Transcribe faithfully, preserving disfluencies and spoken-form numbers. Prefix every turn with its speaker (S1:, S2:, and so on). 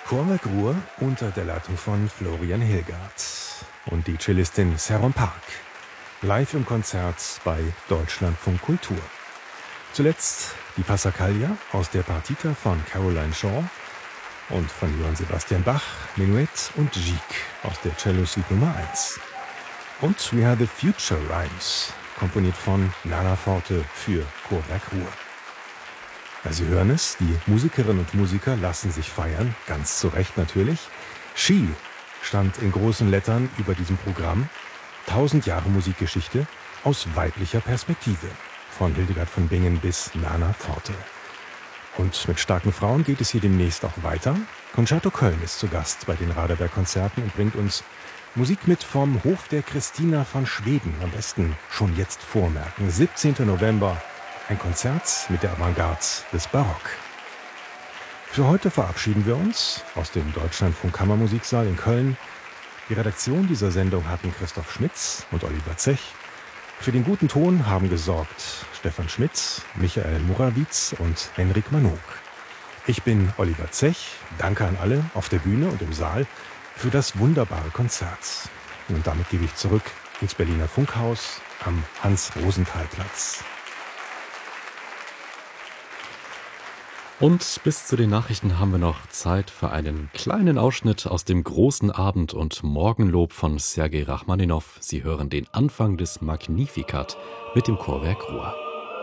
S1: Chorwerk Ruhr unter der Leitung von Florian Hilgert und die Cellistin Sharon Park. Live im Konzert bei Deutschlandfunk Kultur. Zuletzt die Passacaglia aus der Partita von Caroline Shaw und von Johann Sebastian Bach, Menuett und Gigue aus der Cello-Suite Nummer eins. Und We Are the Future Rhymes, komponiert von Nana Forte für Chorwerk Ruhr. Ja, Sie hören es, die Musikerinnen und Musiker lassen sich feiern, ganz zu Recht natürlich. She stand in großen Lettern über diesem Programm. Tausend Jahre Musikgeschichte aus weiblicher Perspektive. Von Hildegard von Bingen bis Nana Forte. Und mit starken Frauen geht es hier demnächst auch weiter. Concerto Köln ist zu Gast bei den Raderberg-Konzerten und bringt uns Musik mit vom Hof der Christina von Schweden. Am besten schon jetzt vormerken. siebzehnten November. Ein Konzert mit der Avantgarde des Barock. Für heute verabschieden wir uns aus dem Deutschlandfunk Kammermusiksaal in Köln. Die Redaktion dieser Sendung hatten Christoph Schmitz und Oliver Zech. Für den guten Ton haben gesorgt Stefan Schmitz, Michael Murawitz und Henrik Manook. Ich bin Oliver Zech. Danke an alle auf der Bühne und im Saal für das wunderbare Konzert. Und damit gebe ich zurück ins Berliner Funkhaus am Hans-Rosenthal-Platz.
S2: Und bis zu den Nachrichten haben wir noch Zeit für einen kleinen Ausschnitt aus dem großen Abend- und Morgenlob von Sergei Rachmaninow. Sie hören den Anfang des Magnificat mit dem Chorwerk Ruhr.